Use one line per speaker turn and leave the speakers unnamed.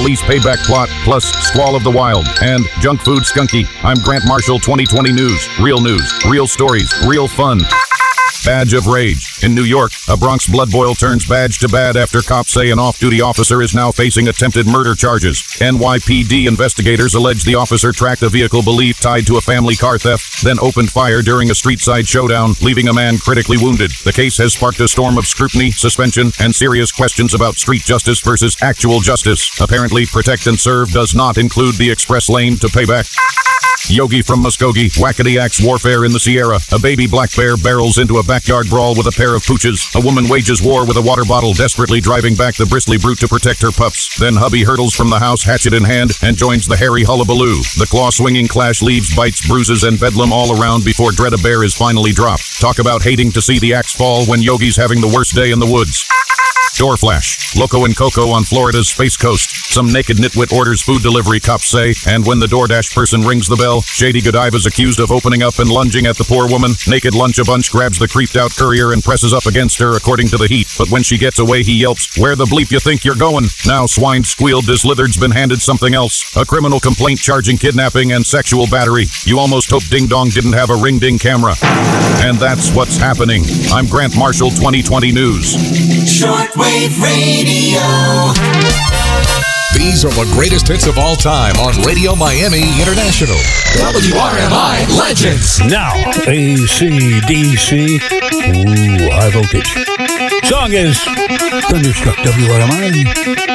police payback plot, plus squall of the wild, and junk food skunky. I'm Grant Marshall, 2020 News, real stories, real fun. Badge of rage. In New York, a Bronx blood boil turns badge to bad after cops say an off-duty officer is now facing attempted murder charges. NYPD investigators allege the officer tracked a vehicle believed tied to a family car theft, then opened fire during a street-side showdown, leaving a man critically wounded. The case has sparked a storm of scrutiny, suspension, and serious questions about street justice versus actual justice. Apparently, protect and serve does not include the express lane to payback. Yogi from Muskogee, wackety axe warfare in the Sierra. A baby black bear barrels into a backyard brawl with a pair of pooches. A woman wages war with a water bottle, desperately driving back the bristly brute to protect her pups. Then hubby hurdles from the house, hatchet in hand, and joins the hairy hullabaloo. The claw-swinging clash leaves bites, bruises, and bedlam all around before Dread-a-Bear is finally dropped. Talk about hating to see the axe fall when Yogi's having the worst day in the woods. Door flash. Loco and Coco on Florida's Space Coast. Some naked nitwit orders food delivery, cops say, and when the DoorDash person rings the bell, Shady Godiva is accused of opening up and lunging at the poor woman. Naked Lunch a Bunch grabs the creeped-out courier and presses up against her according to the heat. But when she gets away, he yelps, "Where the bleep you think you're going?" Now Swine squealed as Lizard's been handed something else. A criminal complaint charging kidnapping and sexual battery. You almost hope Ding Dong didn't have a ring-ding camera. And that's what's happening. I'm Grant Marshall, 2020 News.
Shortwave Radio.
These are the greatest hits of all time on Radio Miami International. WRMI Legends.
Now, AC/DC. Ooh, high voltage. Song is Thunderstruck WRMI.